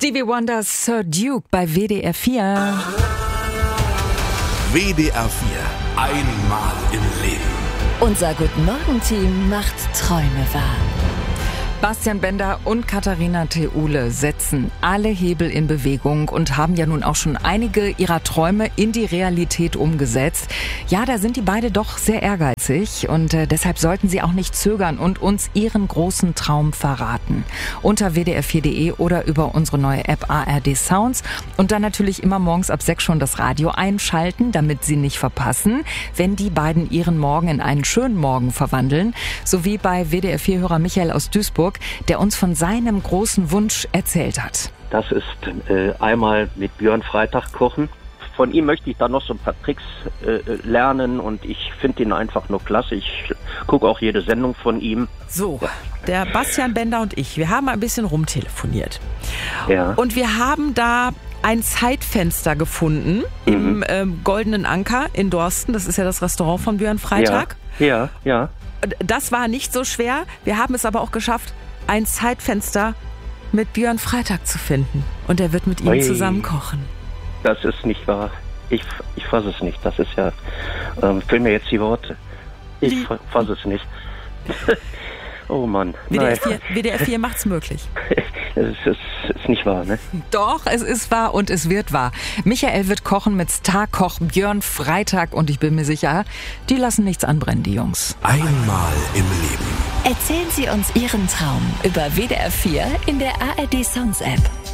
Stevie Wonders Sir Duke bei WDR 4. WDR 4. Einmal im Leben. Unser Guten-Morgen-Team macht Träume wahr. Bastian Bender und Katharina Theule setzen alle Hebel in Bewegung und haben ja nun auch schon einige ihrer Träume in die Realität umgesetzt. Ja, da sind die beide doch sehr ehrgeizig und deshalb sollten sie auch nicht zögern und uns ihren großen Traum verraten. Unter wdr4.de oder über unsere neue App ARD Sounds und dann natürlich immer morgens ab 6 schon das Radio einschalten, damit sie nicht verpassen, wenn die beiden ihren Morgen in einen schönen Morgen verwandeln. So wie bei WDR4-Hörer Michael aus Duisburg, der uns von seinem großen Wunsch erzählt hat. Das ist einmal mit Björn Freitag kochen. Von ihm möchte ich dann noch so ein paar Tricks lernen und ich finde ihn einfach nur klasse. Ich gucke auch jede Sendung von ihm. So, der Bastian Bender und ich, wir haben ein bisschen rumtelefoniert. Ja. Und wir haben da ein Zeitfenster gefunden im Goldenen Anker in Dorsten. Das ist ja das Restaurant von Björn Freitag. Ja. Das war nicht so schwer. Wir haben es aber auch geschafft, ein Zeitfenster mit Björn Freitag zu finden. Und er wird mit ihm zusammen kochen. Das ist nicht wahr. Ich fasse es nicht. Das ist ja, fehlen mir jetzt die Worte. Ich fasse es nicht. Oh Mann. WDR 4 macht's möglich. Es ist nicht wahr, ne? Doch, es ist wahr und es wird wahr. Michael wird kochen mit Starkoch Björn Freitag und ich bin mir sicher, die lassen nichts anbrennen, die Jungs. Einmal im Leben. Erzählen Sie uns Ihren Traum über WDR 4 in der ARD Sounds App.